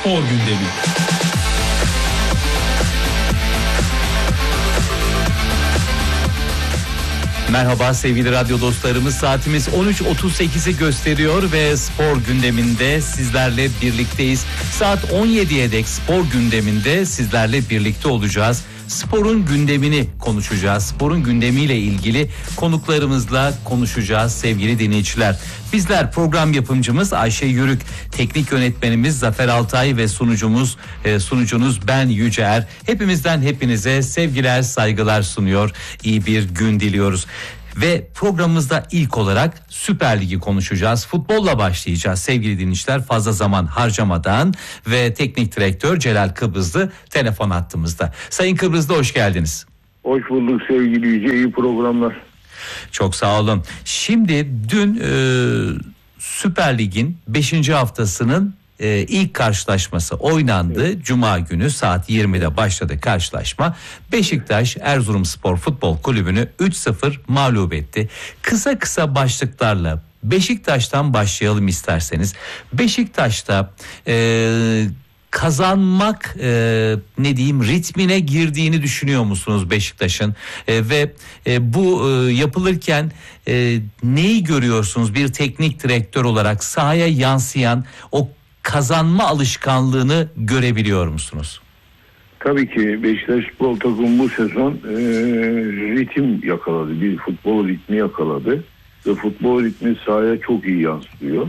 Spor gündemi. Merhaba sevgili radyo dostlarımız, saatimiz 13.38'i gösteriyor ve spor gündeminde sizlerle birlikteyiz. Saat 17'ye dek spor gündeminde sizlerle birlikte olacağız. Sporun gündemini konuşacağız. Sporun gündemiyle ilgili konuklarımızla konuşacağız sevgili dinleyiciler. Bizler program yapımcımız Ayşe Yürük, teknik yönetmenimiz Zafer Altay ve sunucunuz ben Yüce. Hepimizden hepinize sevgiler, saygılar sunuyor. İyi bir gün diliyoruz. Ve programımızda ilk olarak Süper Lig'i konuşacağız. Futbolla başlayacağız sevgili dinleyiciler, fazla zaman harcamadan ve teknik direktör Celal Kıbrıslı telefon hattımızda. Sayın Kıbrıslı, hoş geldiniz. Hoş bulduk sevgili Yüce, iyi programlar. Çok sağ olun. Şimdi dün Süper Lig'in 5. haftasının ilk karşılaşması oynandı. Evet. Cuma günü saat 20'de başladı karşılaşma. Beşiktaş Erzurumspor Futbol Kulübü'nü 3-0 mağlup etti. Kısa başlıklarla Beşiktaş'tan başlayalım isterseniz. Beşiktaş'ta kazanmak ritmine girdiğini düşünüyor musunuz Beşiktaş'ın? Ve bu yapılırken neyi görüyorsunuz bir teknik direktör olarak, sahaya yansıyan o kazanma alışkanlığını görebiliyor musunuz? Tabii ki Beşiktaş futbol takımı bu sezon ritim yakaladı. Bir futbol ritmi yakaladı. Ve futbol ritmi sahaya çok iyi yansıyor.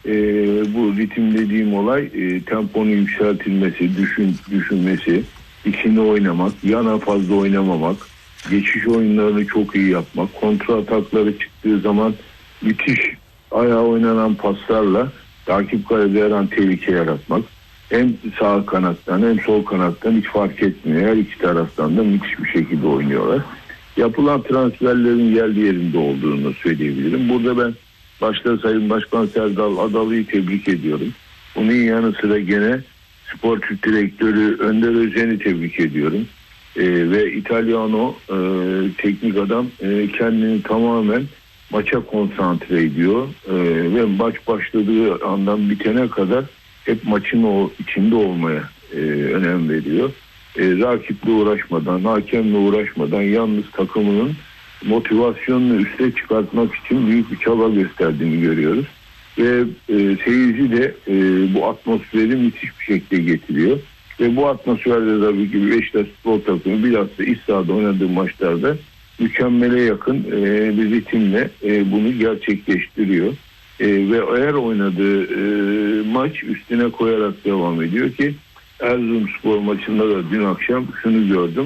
Bu ritim dediğim olay temponun yükseltilmesi, düşünmesi, içinde oynamak, yana fazla oynamamak, geçiş oyunlarını çok iyi yapmak, kontra atakları çıktığı zaman müthiş ayağa oynanan paslarla takip kalede her an tehlike yaratmak. Hem sağ kanattan hem sol kanattan hiç fark etmiyor. Her iki taraftan da müthiş bir şekilde oynuyorlar. Yapılan transferlerin yerinde olduğunu söyleyebilirim. Burada ben başta Sayın Başkan Serdal Adalı'yı tebrik ediyorum. Bunun yanı sıra gene spor direktörü Önder Özen'i tebrik ediyorum. Ve İtalyano teknik adam kendini tamamen maça konsantre ediyor ve maç başladığı andan bitene kadar hep maçın o içinde olmaya önem veriyor. Rakiple uğraşmadan, hakemle uğraşmadan yalnız takımının motivasyonunu üste çıkartmak için büyük bir çaba gösterdiğini görüyoruz. Ve seyirci de bu atmosferi müthiş bir şekilde getiriyor. Ve bu atmosferde tabii ki Beşiktaş futbol takımı bilhassa iç sahada oynadığı maçlarda mükemmele yakın bir ritimle bunu gerçekleştiriyor. Ve eğer oynadığı maç üstüne koyarak devam ediyor ki Erzurumspor maçında da dün akşam şunu gördüm.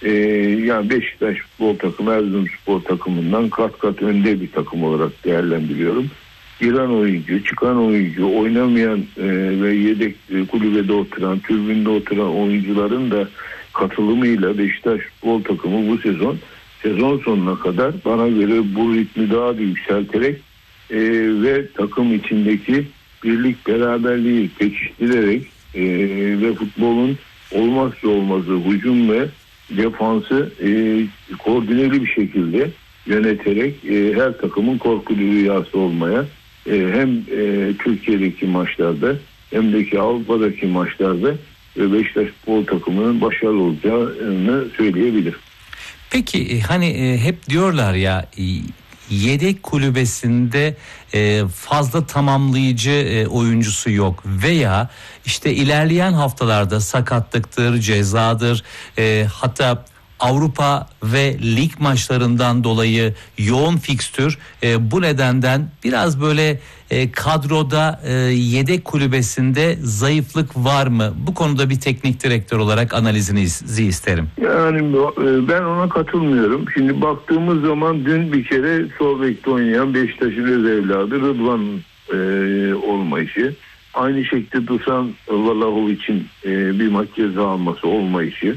Yani Beşiktaş futbol takımı Erzurumspor takımından kat önde bir takım olarak değerlendiriyorum. Giren oyuncu, çıkan oyuncu, oynamayan ve yedek kulübede oturan, tribünde oturan oyuncuların da katılımıyla Beşiktaş futbol takımı bu sezon sonuna kadar bana göre bu ritmi daha da yükselterek ve takım içindeki birlik beraberliği pekiştirerek ve futbolun olmazsa olmazı hücum ve defansı koordineli bir şekilde yöneterek her takımın korkulu rüyası olmaya hem Türkiye'deki maçlarda hem de Avrupa'daki maçlarda Beşiktaş futbol takımının başarılı olacağını söyleyebilirim. Peki hep diyorlar ya, yedek kulübesinde fazla tamamlayıcı oyuncusu yok veya işte ilerleyen haftalarda sakatlıktır, cezadır, hatta Avrupa ve lig maçlarından dolayı yoğun fikstür, bu nedenden biraz böyle kadroda yedek kulübesinde zayıflık var mı? Bu konuda bir teknik direktör olarak analizinizi isterim. Yani ben ona katılmıyorum. Şimdi baktığımız zaman dün bir kere sol bekte oynayan Beşiktaş'ın öz evladı Rıdvan'ın olmayışı. Aynı şekilde Dusan Vlahovic'in bir maç ceza alması olmayışı.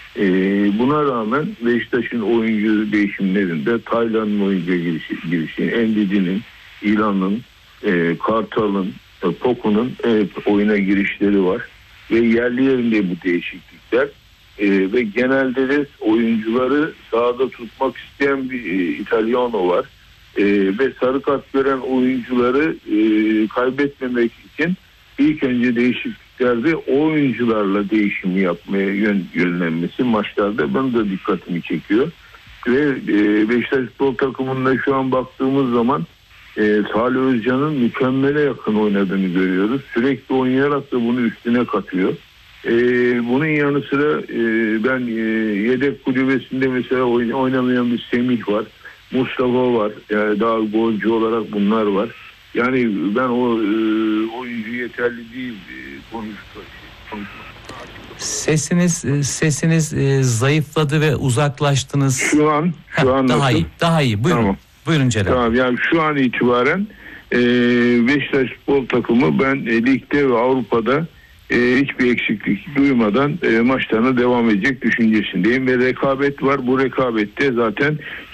Buna rağmen Beşiktaş'ın oyuncu değişimlerinde Taylan'ın oyuncu girişi, Endidi'nin, İlan'ın, Kartal'ın, Poku'nun oyuna girişleri var. Ve yerli yerinde bu değişiklikler. Ve genelde de oyuncuları sahada tutmak isteyen bir İtalyano var. Ve sarı kart gören oyuncuları kaybetmemek için ilk önce değişiklik değişikliklerde oyuncularla değişimi yapmaya yönlenmesi maçlarda bana da dikkatimi çekiyor. Ve Beşiktaş futbol takımında şu an baktığımız zaman Salih Özcan'ın mükemmele yakın oynadığını görüyoruz. Sürekli oynayarak da bunu üstüne katıyor. Bunun yanı sıra ben yedek kulübesinde mesela oynamayan bir Semih var. Mustafa var. Yani daha golcü olarak bunlar var. Yani ben o oyuncu yeterli değil konuşmak. Sesiniz zayıfladı ve uzaklaştınız. Şu an daha iyi. Buyurun. Tamam. Buyurun Celal. Tamam, yani şu an itibaren Beşiktaş futbol takımı ben ligde ve Avrupa'da hiçbir eksiklik duymadan maçlarına devam edecek düşüncesindeyim ve rekabet var. Bu rekabette zaten